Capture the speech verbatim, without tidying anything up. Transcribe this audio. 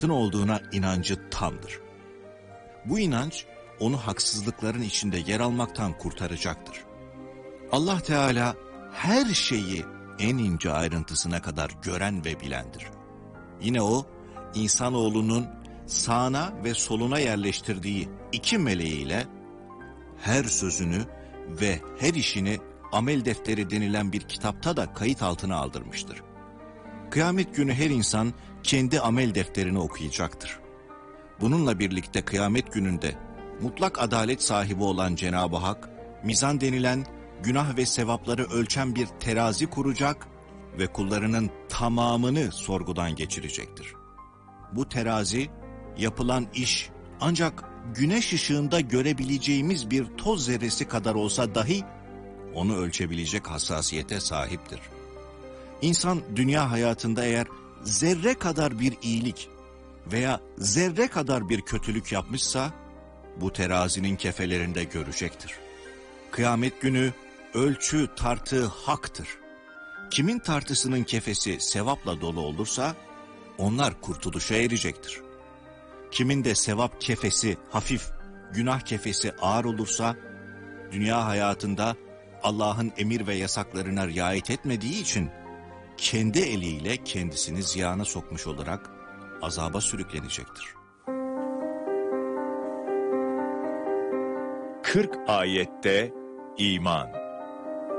olduğuna inancı tamdır. Bu inanç onu haksızlıkların içinde yer almaktan kurtaracaktır. Allah Teala her şeyi en ince ayrıntısına kadar gören ve bilendir. Yine o, insanoğlunun sağına ve soluna yerleştirdiği iki meleğiyle her sözünü ve her işini amel defteri denilen bir kitapta da kayıt altına aldırmıştır. Kıyamet günü her insan kendi amel defterini okuyacaktır. Bununla birlikte kıyamet gününde mutlak adalet sahibi olan Cenab-ı Hak, mizan denilen günah ve sevapları ölçen bir terazi kuracak ve kullarının tamamını sorgudan geçirecektir. Bu terazi, yapılan iş ancak güneş ışığında görebileceğimiz bir toz zerresi kadar olsa dahi onu ölçebilecek hassasiyete sahiptir. İnsan dünya hayatında eğer zerre kadar bir iyilik veya zerre kadar bir kötülük yapmışsa bu terazinin kefelerinde görecektir. Kıyamet günü ölçü tartı haktır. Kimin tartısının kefesi sevapla dolu olursa onlar kurtuluşa erecektir. Kimin de sevap kefesi hafif, günah kefesi ağır olursa dünya hayatında Allah'ın emir ve yasaklarına riayet etmediği için kendi eliyle kendisini ziyana sokmuş olarak azaba sürüklenecektir. kırk ayette iman.